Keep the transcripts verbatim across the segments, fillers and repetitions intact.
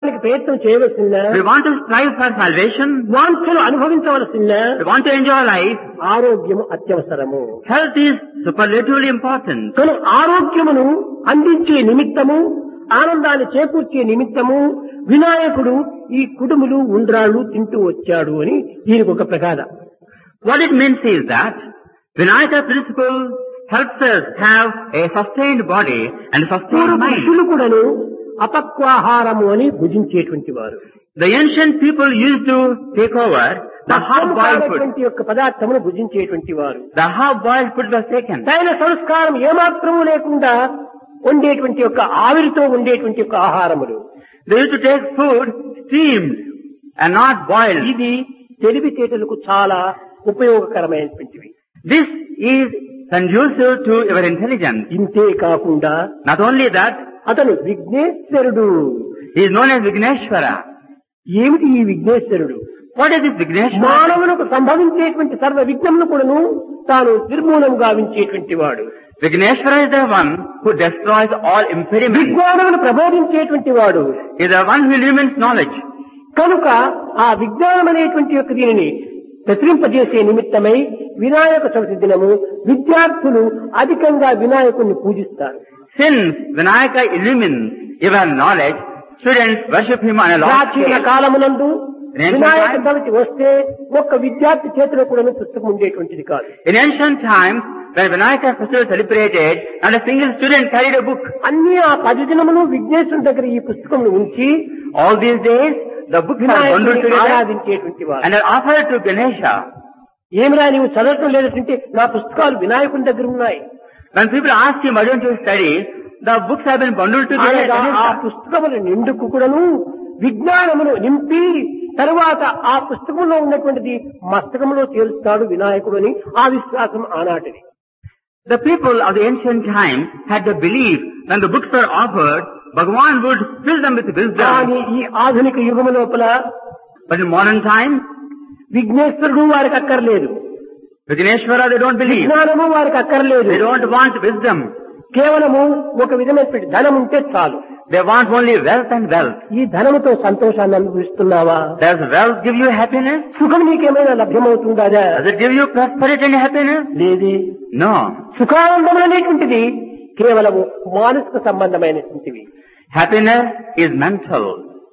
ప్రయత్నం చేయవలసిందా? We want to strive for salvation. వాంఛలు అనుభవించవలసిందా? We want to enjoy life. ఆరోగ్యము అత్యవసరము. Health is superlatively important. కను ఆరోగ్యమును అందించే నిమిత్తము, ఆనందాన్ని చేకూర్చే నిమిత్తము వినాయకుడు ఈ కుడుములు ఉండ్రాళ్ళు తింటూ వచ్చాడు అని దీనికి ఒక ప్రగాథ. What it means is that Vinayaka principle helps us have a sustained body and a sustained mind. పురుషులు కూడాను అపక్వాహారము అని భుజించేటువంటి వారు. The ancient people used to take over the half-boiled food. యొక్క పదార్థమును భుజించేటువంటి వారు. The half-boiled food was taken. దైన సంస్కారం ఏమాత్రము లేకుండా ఉండేటువంటి యొక్క ఆవిరితో ఉండేటువంటి యొక్క ఆహారములు. They used to take food steamed and not boiled. ఇది తెలివితేటలకు చాలా ఉపయోగకరమైనటువంటివి. This is conducive to your intelligence. ఇంతే కాకుండా Not only that, అతను విఘ్నేశ్వరుడు. he is known as Vigneshwara. ఏమిటి ఈ విఘ్నేశ్వరుడు? What is this Vigneshwara? మానవులకు సంభవించేటువంటి సర్వ విఘ్నమును కూడాను తాను నిర్మూలన గావించేటువంటి వాడు. Vigneshwara is the one who destroys all impediments. విజ్ఞానమును ప్రబోధించేటువంటి వాడు. He is the one who illumines knowledge. కనుక ఆ విజ్ఞానం అనేటువంటి యొక్క దీనిని ప్రచురింపజేసే నిమిత్తమై వినాయక చవితి దినము విద్యార్థులు అధికంగా వినాయకుడిని పూజిస్తారు. Since Vinayaka illumines your knowledge, students worship him on a large ప్రాచీన scale. కాలమునందు వినాయక చవితి వస్తే ఒక్క విద్యార్థి చేతిలో కూడా పుస్తకం ఉండేటువంటిది కాదు. In ancient times, when Vinayaka festival celebrated, not a single student carried a book. అన్ని ఆ పది దినములు విఘ్నేశ్వరుని దగ్గర ఈ పుస్తకం ఉంచి All these days, the books are bundled వినాయకుడిని together ఆరాధించేటువంటి వారు. and are offered to Ganesha. ఏమిరా నీవు చదవటం లేదంటే నా పుస్తకాలు వినాయకుని దగ్గర ఉన్నాయి. When people ask him, why don't you study? The books have been bundled together. అనగా ఆ Ganesha. పుస్తకములు నిండుకు కూడాను విజ్ఞానమును నింపి తరువాత ఆ పుస్తకంలో ఉన్నటువంటిది మస్తకంలో చేరుస్తాడు వినాయకుడు అని ఆ విశ్వాసం ఆనాటిది. The people of the ancient times had the belief when the books were offered, Bhagavan would fill them with wisdom. కానీ ఈ ఆధునిక యుగం లోపల But in modern times, విఘ్నేశ్వరుడు వారికి అక్కర్లేదు, Vigneshwara, they don't believe. విజ్ఞానము వారికి అక్కర్లేదు. They don't want wisdom. కేవలము ఒక విధమైనటువంటి ధనం ఉంటే చాలు. They want only wealth and wealth. ఈ ధనముతో సంతోషాన్ని అనుభవిస్తున్నావా? Does wealth give you happiness? సుఖం నీకేమైనా లభ్యమవుతుందా? Does it give you prosperity and happiness? లేదే. No. సుఖానందం అనేటువంటిది కేవలము మానసిక సంబంధమైనటువంటివి. Happiness is mental.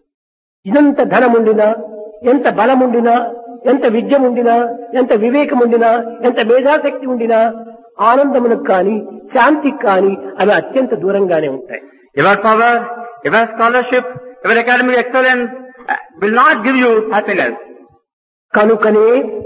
ఇదంత ధనముండినా, ఎంత బలముండినా, ఎంత విద్యముండినా, ఎంత వివేకముండినా, ఎంత మేధాశక్తి ఉండినా ఆనందములకు కానీ శాంతికి కానీ అవి అత్యంత దూరంగానే ఉంటాయి. Your power, your scholarship, your academic excellence uh, will not give you happiness. కనుకనే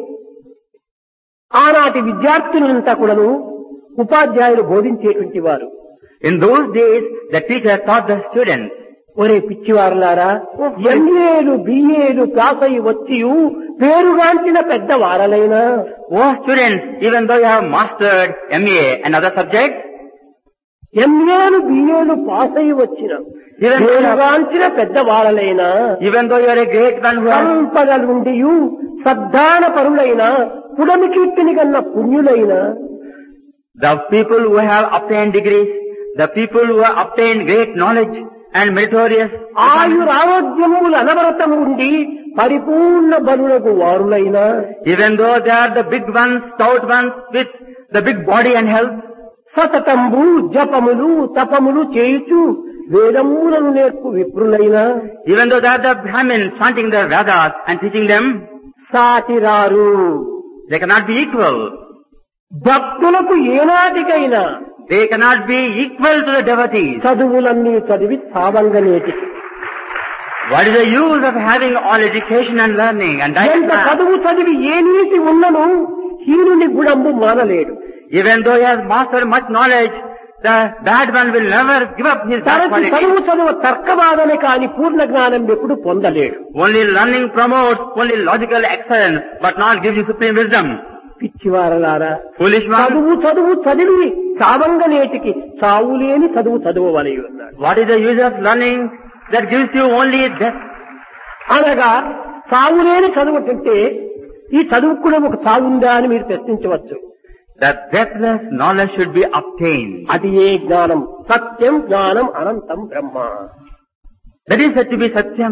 ఆనాటి విద్యార్థులంతా కూడాను ఉపాధ్యాయులు బోధించేటువంటి వారు. In those days, the teacher taught the students. ఒరే పిచ్చివారులారా, ఎంఏలు బిఏలు పాస్ అయి వచ్చి పేరుగాంచిన పెద్ద వారలైనా, Oh students, even though you have mastered M A and other subjects, ఎంఏలు బిఏలు pass అయి వచ్చిన పేరుగాంచిన పెద్ద వారలైనా, even though you are a great one who has, సంపదలుండి సద్దాన పరులైన పుడమి కీర్తిని కన్న పుణ్యులైన the people who have obtained degrees, the people who have obtained great knowledge and meritorious, ఆయురారోగ్యములు అనవరతము ఉండి పరిపూర్ణ బలులకు వారులైన, even though they are the big ones, stout ones with the big body and health, సతతంబు జపములు తపములు చేయుచు వేదములను నేర్పు విప్రులైన, even though they are the Brahmins chanting their Vedas and teaching them, సాటిరారు. they cannot be equal. భక్తులకు ఏనాటికైనా They cannot be equal to the devotees. చదువులన్నీ చదివి చావంగనేటికి. What is the use of having all education and learning and ఎంత diet? చదువు చదివి ఏ నీతి ఉన్నను హీనుని గుణంబు మానలేడు. Even though he has mastered much knowledge, the bad one will never give up his bad తనకి quality. చదువు చదువు తర్కవాదనే కాని పూర్ణ జ్ఞానం ఎప్పుడు పొందలేడు. Only learning promotes only logical excellence, but not gives you supreme wisdom. పిచ్చివారలారా, Foolish one, చదువు చదువు చదివి చావంగనేటికి చావులేని చదువు చదువవలయి ఉన్నాడు. what is the use of learning that gives you only death? అనగా చావులేని చదువు అంటే ఈ చదువు కూడా ఒక చావుందా అని మీరు ప్రశ్నించవచ్చు. That deathless knowledge should be obtained. అది ఏ జ్ఞానం? సత్యం జ్ఞానం అనంతం బ్రహ్మ. That is said to be Satyam